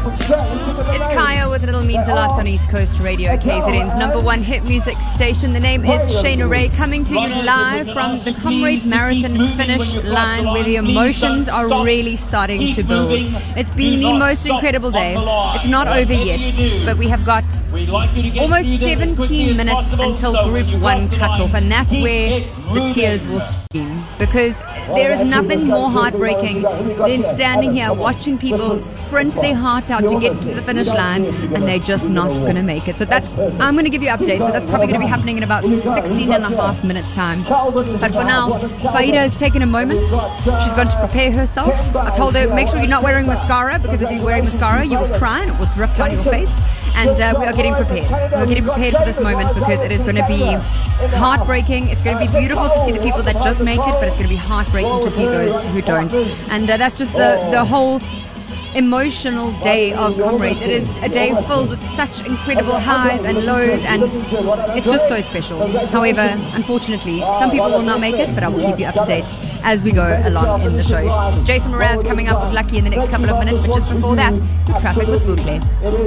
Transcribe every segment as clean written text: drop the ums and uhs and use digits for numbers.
It's Kaya with Little Means a Lot on East Coast Radio, KZN's number one hit music station. The name is Shayna Ray, coming to you live from the Comrades Marathon finish line, where the emotions are really starting to build. It's been the most incredible day. It's not over yet, but we have got almost 17 minutes until Group 1 cutoff, and that's where the tears will stream, because there is nothing more heartbreaking than standing here watching people sprint their heart out to get to the finish line and they're just not going to make it. So that's, I'm going to give you updates, but that's probably going to be happening in about 16 and a half minutes time. But for now, Faida has taken a moment. She's going to prepare herself. I told her, make sure you're not wearing mascara, because if you're wearing mascara, you will cry and it will drip down your face. And we are getting prepared. We're getting prepared for this moment, because it is going to be heartbreaking. It's going to be beautiful to see the people that just make it, but it's going to be heartbreaking to see those who don't. And that's just the whole emotional day of Comrades. It is a day filled with such incredible highs and lows, and it's just so special. However, unfortunately, some people will not make it, but I will keep you up to date as we go along in the show. Jason Mraz coming up with Lucky in the next couple of minutes, but just before that, the traffic with Bootle.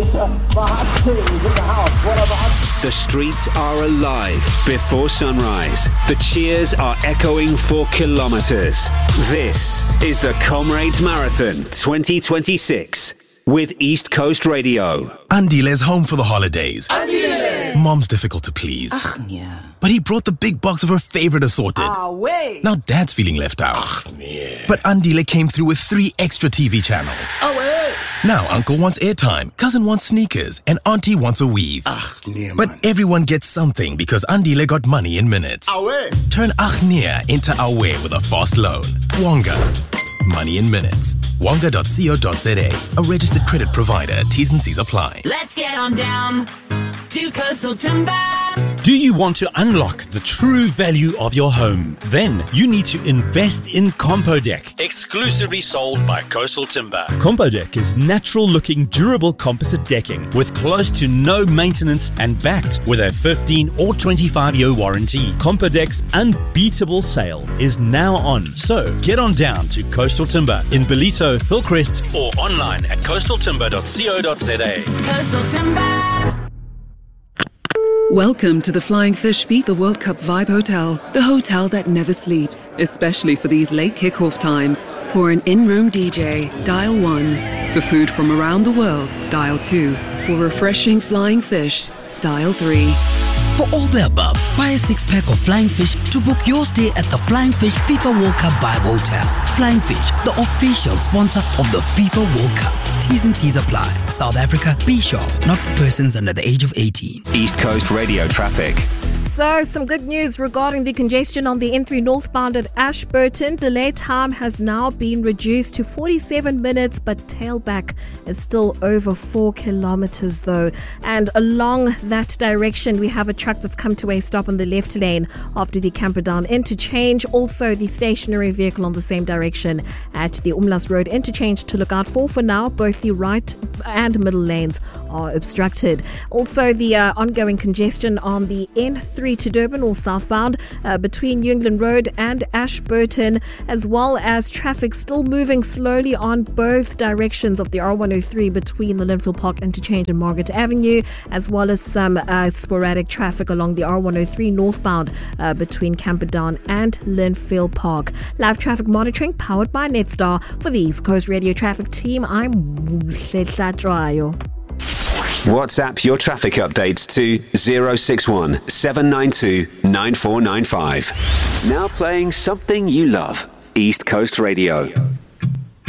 The streets are alive before sunrise. The cheers are echoing for kilometers. This is the Comrades Marathon 2026 with East Coast Radio. Andile's home for the holidays. Andile! Mom's difficult to please. Ach, yeah. But he brought the big box of her favorite assorted. Wait. Now Dad's feeling left out. Ach, yeah. But Andile came through with 3 extra TV channels. Wait. Now Uncle wants airtime, Cousin wants sneakers, and Auntie wants a weave. Ach, nee, but everyone gets something because Andile got money in minutes. Wait. Turn Achnia into Awe with a fast loan. Wonga. Money in minutes. Wonga.co.za. A registered credit provider. T's and C's apply. Let's get on down to Coastal Timber. Do you want to unlock the true value of your home? Then you need to invest in Compodeck, exclusively sold by Coastal Timber. Compodeck is natural-looking, durable composite decking with close to no maintenance and backed with a 15 or 25-year warranty. Compodeck's unbeatable sale is now on. So get on down to Coastal Timber in Ballito, Hillcrest, or online at coastaltimber.co.za. Coastal Timber. Welcome to the Flying Fish FIFA World Cup Vibe Hotel, the hotel that never sleeps, especially for these late kickoff times. For an in-room DJ, dial 1. For food from around the world, dial 2. For refreshing Flying Fish, dial 3. For all the above, buy a 6-pack of Flying Fish to book your stay at the Flying Fish FIFA World Cup Vibe Hotel. Flying Fish, the official sponsor of the FIFA World Cup. T's and C's apply. South Africa, be sure, not for persons under the age of 18. East Coast Radio traffic. So, some good news regarding the congestion on the N3 northbound at Ashburton. Delay time has now been reduced to 47 minutes, but tailback is still over 4 kilometers though. And along that direction, we have a truck that's come to a stop on the left lane after the Camperdown interchange. Also, the stationary vehicle on the same direction at the Umlas Road interchange to look out for. For now, both the right and middle lanes are obstructed. Also, the ongoing congestion on the N3 to Durban or southbound between New England Road and Ashburton, as well as traffic still moving slowly on both directions of the R103 between the Linfield Park interchange and Margaret Avenue, as well as some sporadic traffic along the R103 northbound between Camperdown and Linfield Park. Live traffic monitoring powered by Netstar. For the East Coast Radio Traffic Team, I'm Sletla Trayo. WhatsApp your traffic updates to 061 792 9495. Now playing something you love. East Coast Radio.